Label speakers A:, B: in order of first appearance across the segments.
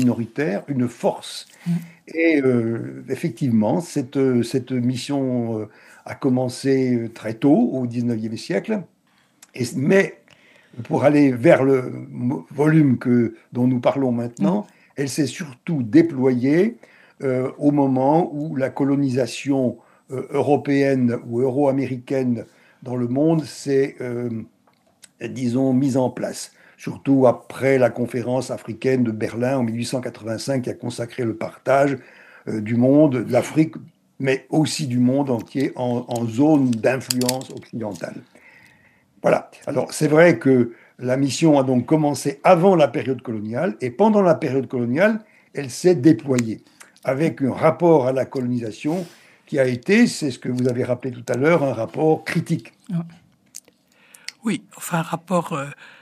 A: minoritaire, une force. Et effectivement, cette mission a commencé très tôt, au XIXe siècle, mais pour aller vers le volume dont nous parlons maintenant, elle s'est surtout déployée au moment où la colonisation européenne ou euro-américaine dans le monde s'est, disons, mise en place. Surtout après la conférence africaine de Berlin en 1885 qui a consacré le partage du monde, de l'Afrique, mais aussi du monde entier en zone d'influence occidentale. Voilà. Alors, c'est vrai que la mission a donc commencé avant la période coloniale et pendant la période coloniale, elle s'est déployée avec un rapport à la colonisation qui a été, c'est ce que vous avez rappelé tout à l'heure, un rapport critique.
B: Oui, enfin, un rapport...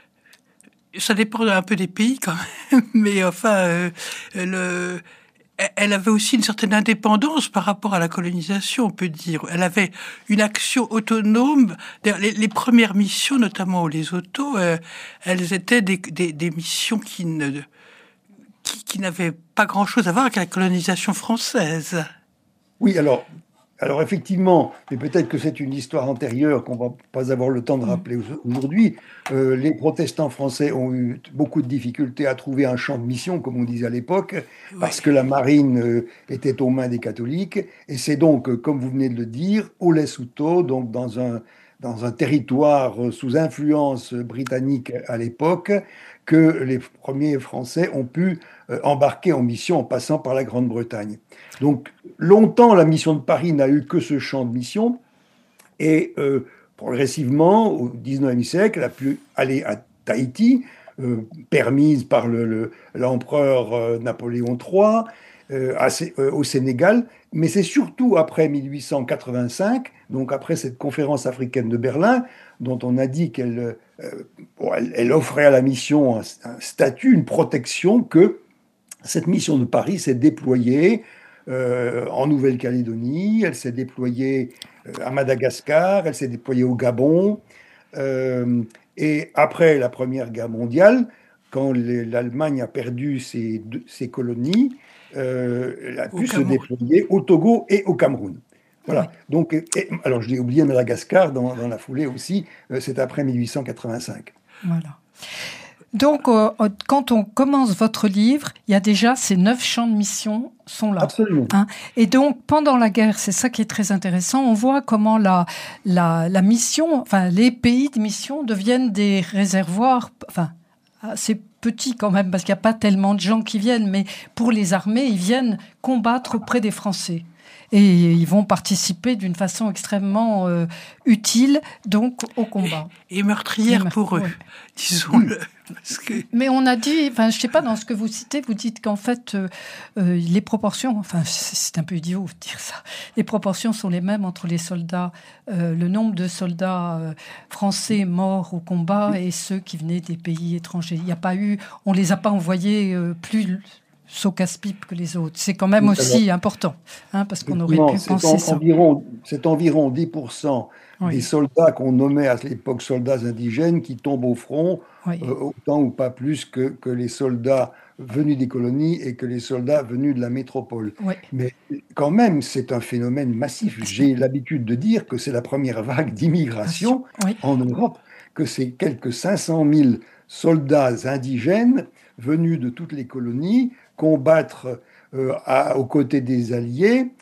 B: ça dépend un peu des pays quand même, mais enfin, elle avait aussi une certaine indépendance par rapport à la colonisation, on peut dire. Elle avait une action autonome. Les premières missions, notamment au Lesotho, elles étaient des missions qui n'avaient pas grand-chose à voir avec la colonisation française.
A: Oui, alors effectivement, mais peut-être que c'est une histoire antérieure qu'on va pas avoir le temps de rappeler aujourd'hui. Les protestants français ont eu beaucoup de difficultés à trouver un champ de mission, comme on disait à l'époque, parce que la marine était aux mains des catholiques. Et c'est donc, comme vous venez de le dire, au Lesotho, donc dans un territoire sous influence britannique à l'époque, que les premiers Français ont pu embarquer en mission en passant par la Grande-Bretagne. Donc, longtemps, la mission de Paris n'a eu que ce champ de mission, et progressivement, au XIXe siècle, elle a pu aller à Tahiti, permise par l'empereur Napoléon III, au Sénégal, mais c'est surtout après 1885, donc après cette conférence africaine de Berlin, dont on a dit elle offrait à la mission un statut, une protection, que cette mission de Paris s'est déployée en Nouvelle-Calédonie, elle s'est déployée à Madagascar, elle s'est déployée au Gabon. Et après la Première Guerre mondiale, quand l'Allemagne a perdu ses colonies, elle a pu se déployer au Togo et au Cameroun. Voilà. Oui. Donc, alors, je l'ai oublié, Madagascar, dans la foulée aussi, c'est après 1885.
C: Voilà. Donc, quand on commence votre livre, il y a déjà ces 9 champs de mission sont là.
A: Absolument.
C: Hein. Et donc, pendant la guerre, c'est ça qui est très intéressant, on voit comment la mission, enfin, les pays de mission deviennent des réservoirs, enfin, assez petits quand même, parce qu'il n'y a pas tellement de gens qui viennent, mais pour les armées, ils viennent combattre auprès des Français. Et ils vont participer d'une façon extrêmement utile, donc, au combat.
B: Et meurtrière pour eux, disons-le.
C: Mais on a dit, enfin, je ne sais pas, dans ce que vous citez, vous dites qu'en fait, les proportions, enfin, c'est un peu idiot de dire ça, les proportions sont les mêmes entre les soldats, le nombre de soldats français morts au combat et ceux qui venaient des pays étrangers. Il n'y a pas eu, on ne les a pas envoyés plus saut casse-pipe que les autres. C'est quand même aussi important, hein, parce qu'on aurait pu penser ça.
A: C'est environ 10% des soldats qu'on nommait à l'époque soldats indigènes qui tombent au front, autant ou pas plus que les soldats venus des colonies et que les soldats venus de la métropole.
C: Oui.
A: Mais quand même, c'est un phénomène massif. J'ai l'habitude de dire que c'est la première vague d'immigration en Europe, que c'est quelques 500 000 soldats indigènes venus de toutes les colonies combattre aux côtés des Alliés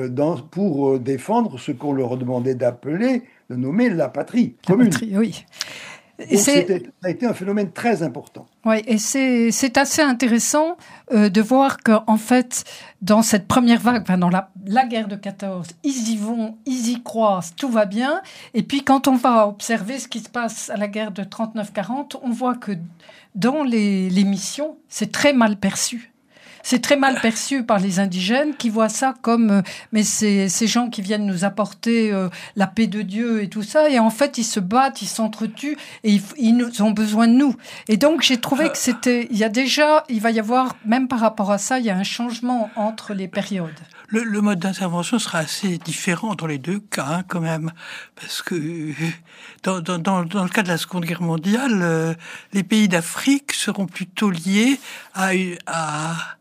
A: pour défendre ce qu'on leur demandait de nommer la patrie commune.
C: La patrie, oui.
A: Donc, ça a été un phénomène très important.
C: Oui, et c'est assez intéressant de voir qu'en fait, dans cette première vague, enfin dans la guerre de 14, ils y vont, ils y croient, tout va bien. Et puis quand on va observer ce qui se passe à la guerre de 39-40, on voit que dans les missions, c'est très mal perçu. C'est très mal perçu par les indigènes qui voient ça comme mais c'est ces gens qui viennent nous apporter la paix de Dieu et tout ça, et en fait ils se battent, ils s'entretuent et ils ont besoin de nous. Et donc j'ai trouvé que il va y avoir, même par rapport à ça, il y a un changement entre les périodes.
B: Le mode d'intervention sera assez différent dans les deux cas, hein, quand même, parce que dans le cas de la Seconde Guerre mondiale, les pays d'Afrique seront plutôt liés à